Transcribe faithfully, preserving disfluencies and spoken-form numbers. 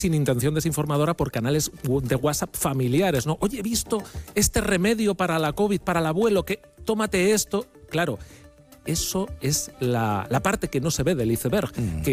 sin intención desinformadora por canales de WhatsApp familiares, ¿no? Oye, he visto este remedio para la COVID, para el abuelo, que tómate esto. Claro, eso es la, la parte que no se ve del iceberg, mm. que